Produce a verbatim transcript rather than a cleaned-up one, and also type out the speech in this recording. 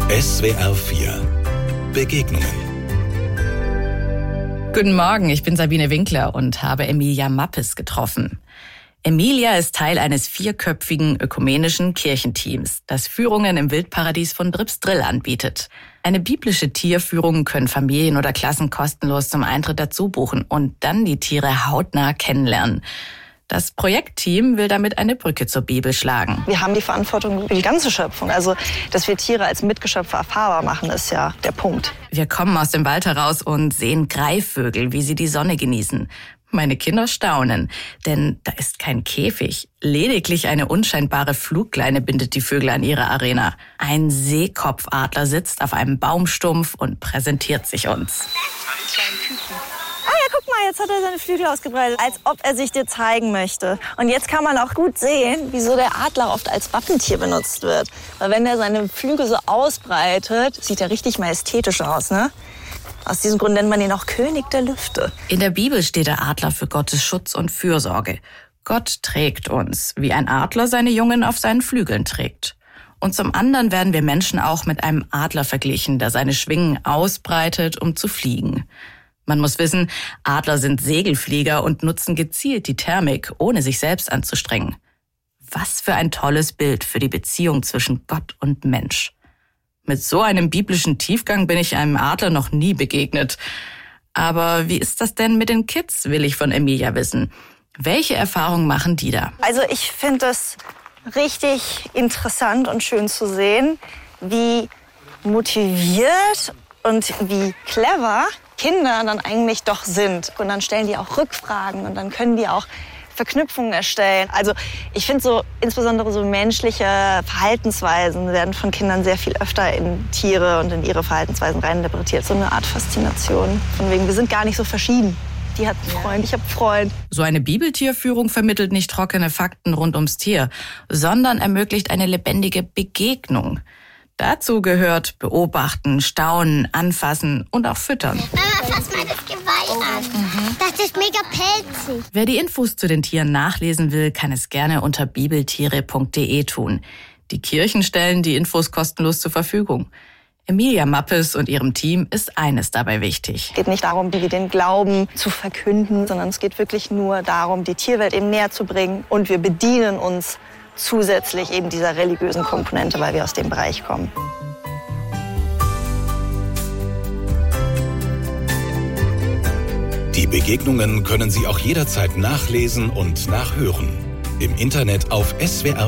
S W R vier Begegnungen. Guten Morgen, ich bin Sabine Winkler und habe Emilia Mappes getroffen. Emilia ist Teil eines vierköpfigen ökumenischen Kirchenteams, das Führungen im Wildparadies von Bribs-Drill anbietet. Eine biblische Tierführung können Familien oder Klassen kostenlos zum Eintritt dazu buchen und dann die Tiere hautnah kennenlernen. Das Projektteam will damit eine Brücke zur Bibel schlagen. Wir haben die Verantwortung für die ganze Schöpfung. Also, dass wir Tiere als Mitgeschöpfe erfahrbar machen, ist ja der Punkt. Wir kommen aus dem Wald heraus und sehen Greifvögel, wie sie die Sonne genießen. Meine Kinder staunen, denn da ist kein Käfig. Lediglich eine unscheinbare Flugleine bindet die Vögel an ihre Arena. Ein Seekopfadler sitzt auf einem Baumstumpf und präsentiert sich uns. Ah ja, guck mal, jetzt hat er seine Flügel ausgebreitet, als ob er sich dir zeigen möchte. Und jetzt kann man auch gut sehen, wieso der Adler oft als Wappentier benutzt wird. Weil wenn er seine Flügel so ausbreitet, sieht er richtig majestätisch aus, ne? Aus diesem Grund nennt man ihn auch König der Lüfte. In der Bibel steht der Adler für Gottes Schutz und Fürsorge. Gott trägt uns, wie ein Adler seine Jungen auf seinen Flügeln trägt. Und zum anderen werden wir Menschen auch mit einem Adler verglichen, der seine Schwingen ausbreitet, um zu fliegen. Man muss wissen, Adler sind Segelflieger und nutzen gezielt die Thermik, ohne sich selbst anzustrengen. Was für ein tolles Bild für die Beziehung zwischen Gott und Mensch. Mit so einem biblischen Tiefgang bin ich einem Adler noch nie begegnet. Aber wie ist das denn mit den Kids, will ich von Emilia wissen. Welche Erfahrungen machen die da? Also ich finde es richtig interessant und schön zu sehen, wie motiviert und wie clever Kinder dann eigentlich doch sind. Und dann stellen die auch Rückfragen und dann können die auch Verknüpfungen erstellen. Also ich finde so, insbesondere so menschliche Verhaltensweisen werden von Kindern sehr viel öfter in Tiere und in ihre Verhaltensweisen reininterpretiert. So eine Art Faszination. Von wegen, wir sind gar nicht so verschieden. Die hat einen Freund, ich habe einen Freund. So eine Bibeltierführung vermittelt nicht trockene Fakten rund ums Tier, sondern ermöglicht eine lebendige Begegnung. Dazu gehört beobachten, staunen, anfassen und auch füttern. Mama, fass mal das Geweih an. Mhm. Das ist mega pelzig. Wer die Infos zu den Tieren nachlesen will, kann es gerne unter bibeltiere punkt de tun. Die Kirchen stellen die Infos kostenlos zur Verfügung. Emilia Mappes und ihrem Team ist eines dabei wichtig. Es geht nicht darum, wie wir den Glauben zu verkünden, sondern es geht wirklich nur darum, die Tierwelt eben näher zu bringen. Und wir bedienen uns zusätzlich eben dieser religiösen Komponente, weil wir aus dem Bereich kommen. Die Begegnungen können Sie auch jederzeit nachlesen und nachhören. Im Internet auf S W R